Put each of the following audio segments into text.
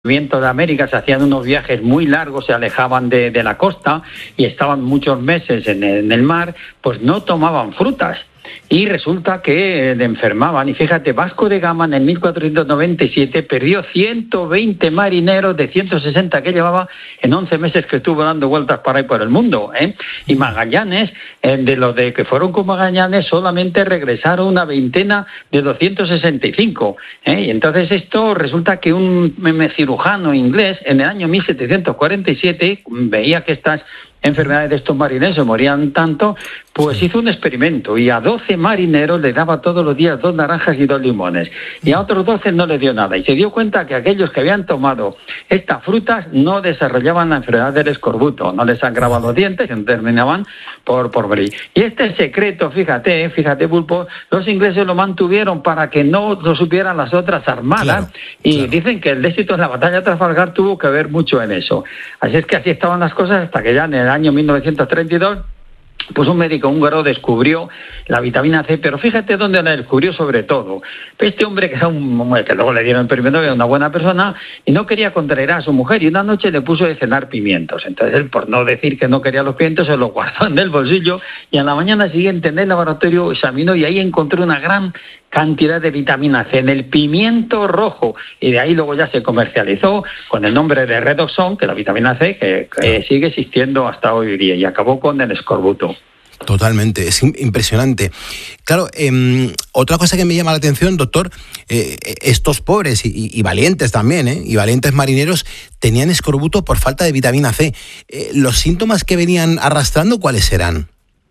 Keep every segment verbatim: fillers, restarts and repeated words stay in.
viento de América, se hacían unos viajes muy largos, se alejaban de, de la costa y estaban muchos meses en el, en el mar, pues no tomaban frutas. Y resulta que eh, le enfermaban. Y fíjate, Vasco de Gama en el mil cuatrocientos noventa y siete perdió ciento veinte marineros de ciento sesenta que llevaba en once meses que estuvo dando vueltas para ahí por el mundo, ¿eh? Y Magallanes, eh, de los de que fueron con Magallanes, solamente regresaron una veintena de doscientos sesenta y cinco, ¿eh? Y entonces esto resulta que un cirujano inglés en el año mil setecientos cuarenta y siete veía que estas enfermedades de estos marineros se morían tanto, pues hizo un experimento y a doce marineros le daba todos los días dos naranjas y dos limones, y a otros doce no le dio nada, y se dio cuenta que aquellos que habían tomado estas frutas no desarrollaban la enfermedad del escorbuto, no les sangraban los dientes y no terminaban por, por morir. Y este secreto, fíjate, fíjate, Pulpo, los ingleses lo mantuvieron para que no lo supieran las otras armadas, claro, y claro. Dicen que el éxito en la batalla de Trafalgar tuvo que ver mucho en eso. Así es que así estaban las cosas hasta que ya en el año mil novecientos treinta y dos, pues un médico húngaro descubrió la vitamina C, pero fíjate dónde la descubrió sobre todo. Este hombre, que era un que luego le dieron el premio Nobel, era una buena persona, y no quería contraer a su mujer, y una noche le puso de cenar pimientos. Entonces él, por no decir que no quería los pimientos, se los guardó en el bolsillo, y a la mañana siguiente en el laboratorio examinó, y ahí encontró una gran cantidad de vitamina C en el pimiento rojo, y de ahí luego ya se comercializó con el nombre de Redoxon, que la vitamina C que, que sigue existiendo hasta hoy día, y acabó con el escorbuto. Totalmente, es impresionante. Claro, eh, otra cosa que me llama la atención, doctor, eh, estos pobres y, y valientes también, ¿eh? y valientes marineros tenían escorbuto por falta de vitamina C. Eh, ¿Los síntomas que venían arrastrando cuáles eran?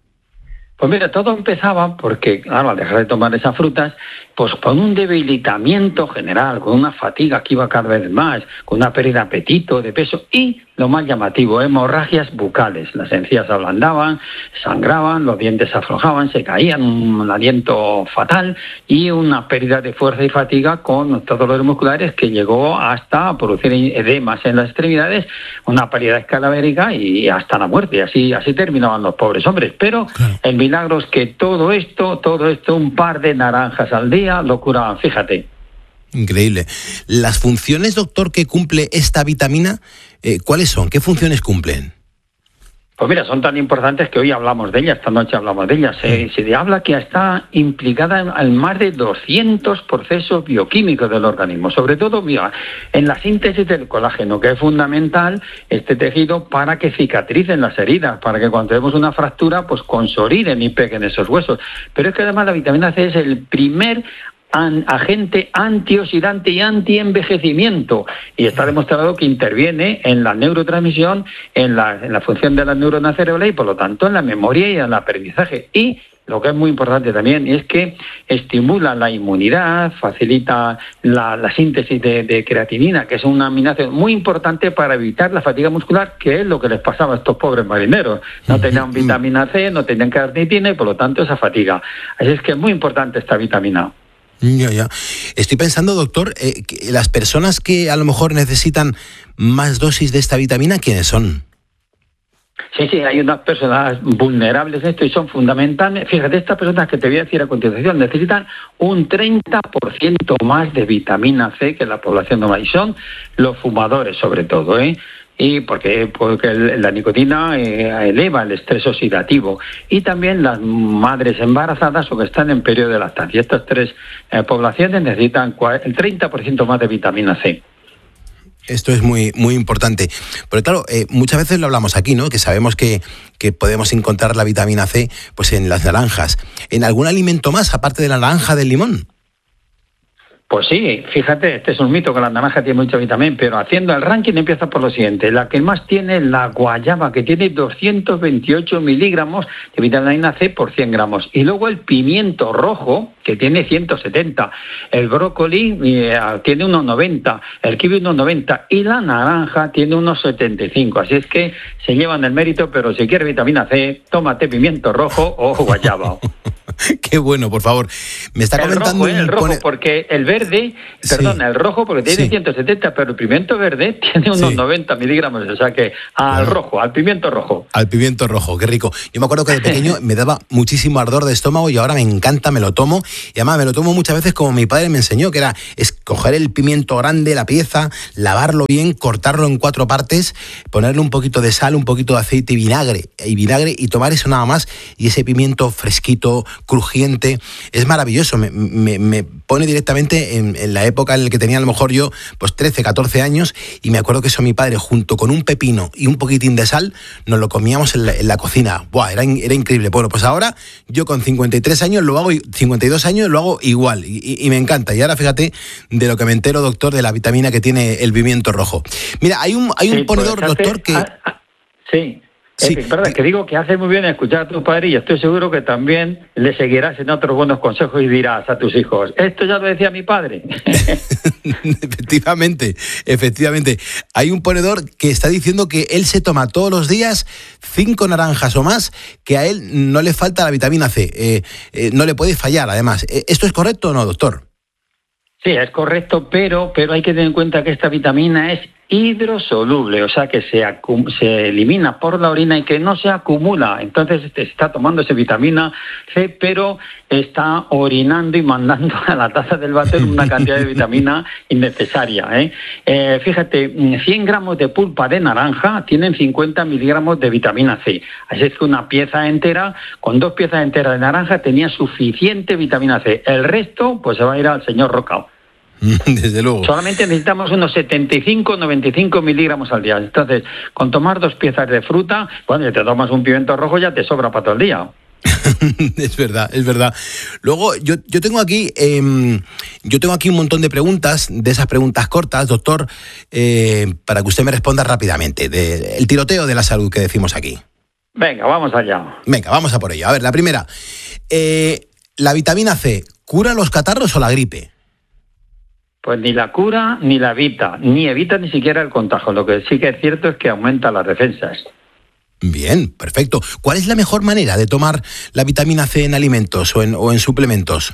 Pues mira, todo empezaba porque, claro, al dejar de tomar esas frutas, pues con un debilitamiento general, con una fatiga que iba cada vez más, con una pérdida de apetito, de peso y, lo más llamativo, hemorragias bucales. Las encías se ablandaban, sangraban, los dientes se aflojaban, se caían, un aliento fatal y una pérdida de fuerza y fatiga con todos los musculares que llegó hasta producir edemas en las extremidades, una paridad cadavérica y hasta la muerte. Y así, así terminaban los pobres hombres. Pero claro, el milagro es que todo esto, todo esto, un par de naranjas al día lo curaban, fíjate. Increíble. Las funciones, doctor, que cumple esta vitamina, eh, ¿cuáles son? ¿Qué funciones cumplen? Pues mira, son tan importantes que hoy hablamos de ellas, esta noche hablamos de ellas. Se, se habla que está implicada en, en más de doscientos procesos bioquímicos del organismo, sobre todo mira, en la síntesis del colágeno, que es fundamental este tejido para que cicatricen las heridas, para que cuando tenemos una fractura, pues consoliden y peguen esos huesos. Pero es que además la vitamina C es el primer An, agente antioxidante y antienvejecimiento, y está demostrado que interviene en la neurotransmisión, en la, en la función de las neuronas cerebrales y por lo tanto en la memoria y en el aprendizaje. Y lo que es muy importante también es que estimula la inmunidad, facilita la, la síntesis de, de creatinina, que es una aminoácido muy importante para evitar la fatiga muscular, que es lo que les pasaba a estos pobres marineros. No tenían vitamina C, no tenían carnitina y por lo tanto esa fatiga. Así es que es muy importante esta vitamina. Ya, ya. Estoy pensando, doctor, eh, que las personas que a lo mejor necesitan más dosis de esta vitamina, ¿quiénes son? Sí, sí, hay unas personas vulnerables a esto y son fundamentales. Fíjate, estas personas que te voy a decir a continuación necesitan un treinta por ciento más de vitamina C que la población normal, y son los fumadores sobre todo, ¿eh? Y porque, porque la nicotina eh, eleva el estrés oxidativo, y también las madres embarazadas o que están en periodo de lactancia. Estas tres eh, poblaciones necesitan el treinta por ciento más de vitamina C. Esto es muy muy importante, porque claro, eh, muchas veces lo hablamos aquí, ¿no? Que sabemos que, que podemos encontrar la vitamina C pues en las naranjas. ¿En algún alimento más, aparte de la naranja, del limón? Pues sí, fíjate, este es un mito que la naranja tiene mucha vitamina, pero haciendo el ranking empieza por lo siguiente. La que más tiene es la guayaba, que tiene doscientos veintiocho miligramos de vitamina C por cien gramos. Y luego el pimiento rojo, que tiene ciento setenta. El brócoli eh, tiene unos noventa, el kiwi unos noventa y la naranja tiene unos setenta y cinco. Así es que se llevan el mérito, pero si quieres vitamina C, tómate pimiento rojo o guayaba. Qué bueno, por favor. Me está el comentando... Rojo, ¿eh? El rojo, pone... porque el verde, perdón, sí. el rojo porque tiene sí. ciento setenta, pero el pimiento verde tiene unos sí. noventa miligramos, o sea que al bueno. rojo, al pimiento rojo. Al pimiento rojo, qué rico. Yo me acuerdo que de pequeño me daba muchísimo ardor de estómago y ahora me encanta, me lo tomo. Y además me lo tomo muchas veces como mi padre me enseñó, que era escoger el pimiento grande, la pieza, lavarlo bien, cortarlo en cuatro partes, ponerle un poquito de sal, un poquito de aceite y vinagre, y vinagre y tomar eso nada más. Y ese pimiento fresquito, crujiente, es maravilloso, me, me, me pone directamente en, en la época en la que tenía a lo mejor yo pues trece, catorce años, y me acuerdo que eso mi padre junto con un pepino y un poquitín de sal nos lo comíamos en la, en la cocina. Buah, era, era increíble. Bueno, pues ahora yo con cincuenta y tres años lo hago, cincuenta y dos años lo hago igual y, y, y me encanta. Y ahora fíjate de lo que me entero, doctor, de la vitamina que tiene el pimiento rojo. Mira, hay un, hay un sí, ponedor, pues, doctor, que... Ah, ah, sí. Sí, es verdad que digo que hace muy bien escuchar a tu padre y estoy seguro que también le seguirás en otros buenos consejos y dirás a tus hijos, esto ya lo decía mi padre. Efectivamente, efectivamente. Hay un ponedor que está diciendo que él se toma todos los días cinco naranjas o más, que a él no le falta la vitamina C, eh, eh, no le puede fallar además. ¿Esto es correcto o no, doctor? Sí, es correcto, pero, pero hay que tener en cuenta que esta vitamina es hidrosoluble, o sea que se, acum- se elimina por la orina y que no se acumula. Entonces se está tomando esa vitamina C, pero está orinando y mandando a la taza del váter una cantidad de vitamina innecesaria. ¿eh? Eh, fíjate, cien gramos de pulpa de naranja tienen cincuenta miligramos de vitamina C. Así es que una pieza entera, con dos piezas enteras de naranja, tenía suficiente vitamina C. El resto, pues se va a ir al señor Rocao. Desde luego. Solamente necesitamos unos setenta y cinco, noventa y cinco miligramos al día. Entonces, con tomar dos piezas de fruta, cuando te tomas un pimiento rojo ya te sobra para todo el día. Es verdad, es verdad. Luego, yo, yo tengo aquí eh, yo tengo aquí un montón de preguntas, de esas preguntas cortas, doctor, eh, para que usted me responda rápidamente. De, el tiroteo de la salud que decimos aquí. Venga, vamos allá. Venga, vamos a por ello. A ver, la primera. Eh, ¿La vitamina C cura los catarros o la gripe? Pues ni la cura ni la evita, ni evita ni siquiera el contagio. Lo que sí que es cierto es que aumenta las defensas. Bien, perfecto. ¿Cuál es la mejor manera de tomar la vitamina C en alimentos o en, o en suplementos?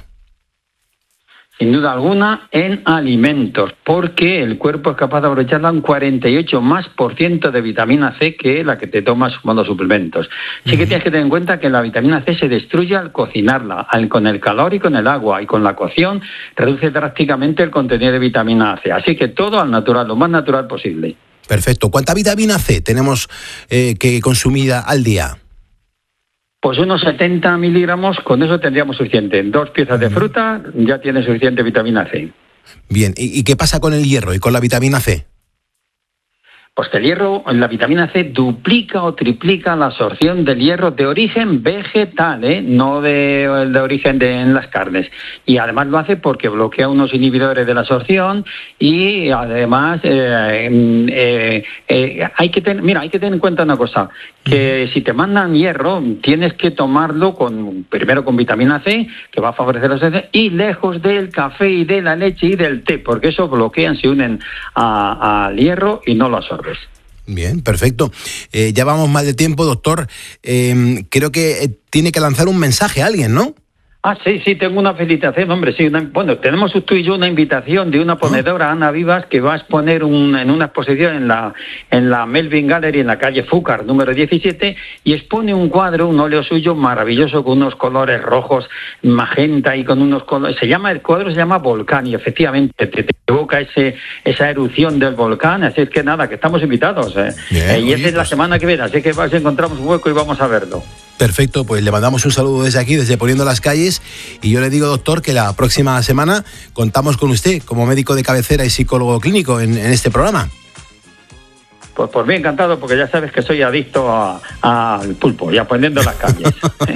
Sin duda alguna, en alimentos, porque el cuerpo es capaz de aprovecharla un cuarenta y ocho más por ciento de vitamina C que la que te tomas tomando suplementos. Sí uh-huh. que tienes que tener en cuenta que la vitamina C se destruye al cocinarla, al, con el calor y con el agua, y con la cocción reduce drásticamente el contenido de vitamina C. Así que todo al natural, lo más natural posible. Perfecto. ¿Cuánta vitamina C tenemos eh, que consumir al día? Pues unos setenta miligramos, con eso tendríamos suficiente. En dos piezas de fruta ya tiene suficiente vitamina C. Bien, ¿y, y qué pasa con el hierro y con la vitamina C? Pues que el hierro, la vitamina C duplica o triplica la absorción del hierro de origen vegetal, ¿eh? no de, de origen de, en las carnes. Y además lo hace porque bloquea unos inhibidores de la absorción y además eh, eh, eh, hay que tener, mira, hay que tener en cuenta una cosa, que si te mandan hierro tienes que tomarlo con primero con vitamina C, que va a favorecer la absorción, y lejos del café y de la leche y del té, porque eso bloquean, se unen al hierro y no lo absorben. Bien, perfecto. Eh, ya vamos mal de tiempo, doctor. Eh, creo que eh, tiene que lanzar un mensaje a alguien, ¿no? Ah, sí, sí, tengo una felicitación, hombre, sí. Una, bueno, tenemos tú y yo una invitación de una ponedora, Ana Vivas, que va a exponer un, en una exposición en la en la Melvin Gallery, en la calle Fúcar, número diecisiete, y expone un cuadro, un óleo suyo maravilloso, con unos colores rojos, magenta, y con unos colores... Se llama, el cuadro se llama Volcán, y efectivamente te, te evoca ese esa erupción del volcán, así es que nada, que estamos invitados, ¿eh? Bien, eh, y esa es la semana que viene, así que encontramos un hueco y vamos a verlo. Perfecto, pues le mandamos un saludo desde aquí, desde Poniendo las Calles, y yo le digo, doctor, que la próxima semana contamos con usted como médico de cabecera y psicólogo clínico en, en este programa. Pues por mí encantado, porque ya sabes que soy adicto al pulpo y a Poniendo las Calles.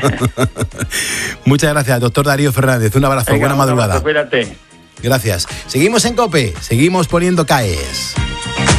Muchas gracias, doctor Darío Fernández, un abrazo, Venga, buena madrugada. Cuídate. Gracias. Seguimos en COPE, seguimos poniendo C A E S.